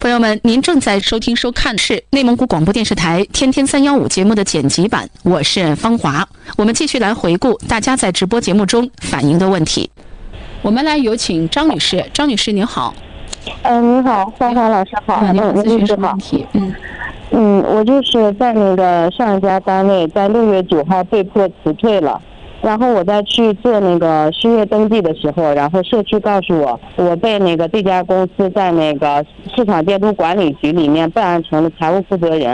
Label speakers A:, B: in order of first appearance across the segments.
A: 朋友们，您正在收听收看的是内蒙古广播电视台天天315节目的剪辑版，我是方华。我们继续来回顾大家在直播节目中反映的问题。我们来有请张女士。张女士您好。
B: 你好，方华老师好。
A: 您好，咨询什么问题？
B: 我就是在那个上一家单位，在6月9号被迫辞退了。然后我在去做那个失业登记的时候，然后社区告诉我被那个这家公司在那个市场监督管理局里面办案成了财务负责人。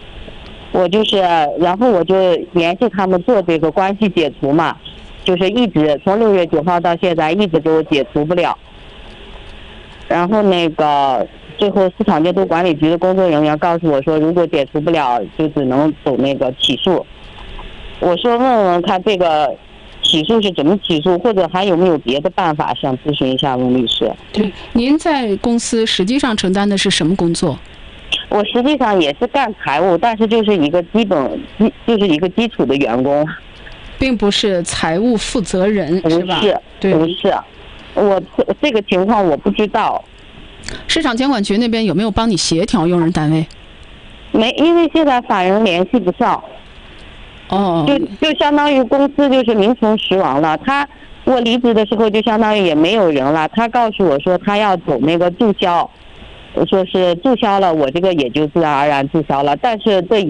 B: 然后我就联系他们做这个关系解除嘛，就是一直从6月9号到现在一直都解除不了。然后那个最后市场监督管理局的工作人员告诉我说，如果解除不了，就只能走那个起诉。我说问问看这个起诉是怎么起诉，或者还有没有别的办法，想咨询一下温律师。
A: 对，您在公司实际上承担的是什么工作？
B: 我实际上也是干财务，但是就是一个基础的员工，
A: 并不是财务负责人，是吧？
B: 不是，我这个情况我不知道。
A: 市场监管局那边有没有帮你协调用人单位？
B: 没，因为现在法人联系不上。就相当于公司就是名存实亡了。我离职的时候就相当于也没有人了。他告诉我说他要走那个注销，说是注销了，我这个也就自然而然注销了。但是这